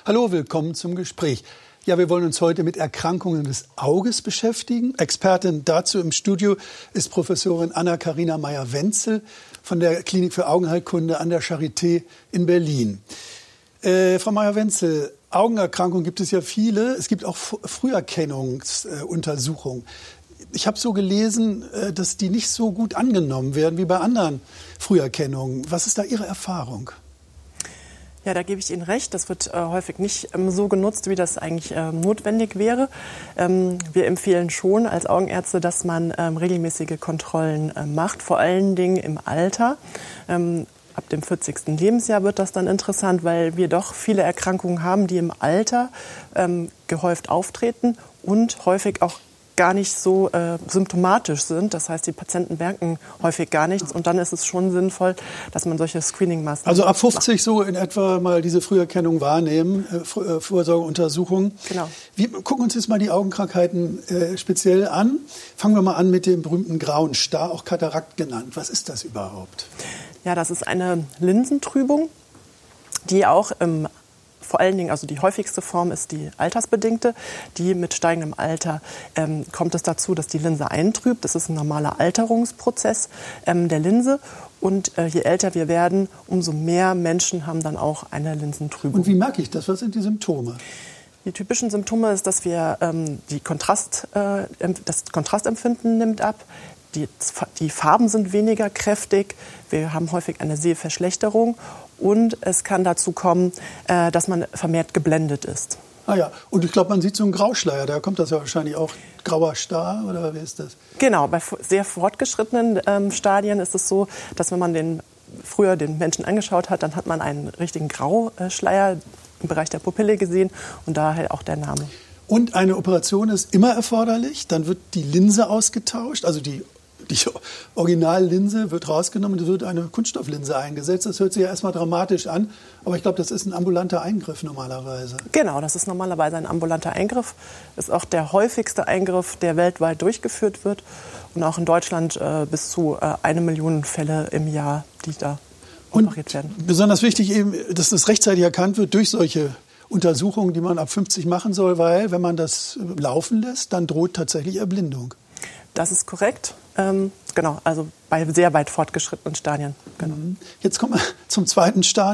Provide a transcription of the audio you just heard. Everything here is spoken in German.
Hallo, willkommen zum Gespräch. Ja, wir wollen uns heute mit Erkrankungen des Auges beschäftigen. Expertin dazu im Studio ist Professorin Anna-Karina Meyer-Wenzel von der Klinik für Augenheilkunde an der Charité in Berlin. Frau Meyer-Wenzel, Augenerkrankungen gibt es ja viele. Es gibt auch Früherkennungsuntersuchungen. Ich habe so gelesen, dass die nicht so gut angenommen werden wie bei anderen Früherkennungen. Was ist da Ihre Erfahrung? Ja, da gebe ich Ihnen recht. Das wird häufig nicht so genutzt, wie das eigentlich notwendig wäre. Wir empfehlen schon als Augenärzte, dass man regelmäßige Kontrollen macht, vor allen Dingen im Alter. Ab dem 40. Lebensjahr wird das dann interessant, weil wir doch viele Erkrankungen haben, die im Alter gehäuft auftreten und häufig auch gar nicht so symptomatisch sind. Das heißt, die Patienten merken häufig gar nichts. Und dann ist es schon sinnvoll, dass man solche Screening-Maßnahmen Also ab 50 macht. So in etwa mal diese Früherkennung wahrnehmen, Vorsorgeuntersuchungen. Genau. Wir gucken uns jetzt mal die Augenkrankheiten speziell an. Fangen wir mal an mit dem berühmten grauen Star, auch Katarakt genannt. Was ist das überhaupt? Ja, das ist eine Linsentrübung, die auch vor allen Dingen, also die häufigste Form ist die altersbedingte. Die mit steigendem Alter kommt es dazu, dass die Linse eintrübt. Das ist ein normaler Alterungsprozess der Linse. Und je älter wir werden, umso mehr Menschen haben dann auch eine Linsentrübung. Und wie merke ich das? Was sind die Symptome? Die typischen Symptome ist, dass wir das Kontrastempfinden nimmt ab. Die Farben sind weniger kräftig. Wir haben häufig eine Sehverschlechterung. Und es kann dazu kommen, dass man vermehrt geblendet ist. Ah ja, und ich glaube, man sieht so einen Grauschleier. Da kommt das ja wahrscheinlich auch, grauer Star, oder wie ist das? Genau, bei sehr fortgeschrittenen Stadien ist es so, dass wenn man früher den Menschen angeschaut hat, dann hat man einen richtigen Grauschleier im Bereich der Pupille gesehen und daher auch der Name. Und eine Operation ist immer erforderlich. Dann wird die Linse ausgetauscht, also die Originallinse wird rausgenommen und es wird eine Kunststofflinse eingesetzt. Das hört sich ja erstmal dramatisch an, aber ich glaube, das ist ein ambulanter Eingriff normalerweise. Genau, das ist normalerweise ein ambulanter Eingriff. Das ist auch der häufigste Eingriff, der weltweit durchgeführt wird. Und auch in Deutschland bis zu 1 Million Fälle im Jahr, die da operiert werden. Und besonders wichtig eben, dass das rechtzeitig erkannt wird durch solche Untersuchungen, die man ab 50 machen soll, weil wenn man das laufen lässt, dann droht tatsächlich Erblindung. Das ist korrekt. Genau, also bei sehr weit fortgeschrittenen Stadien. Genau. Jetzt kommen wir zum zweiten Stadium.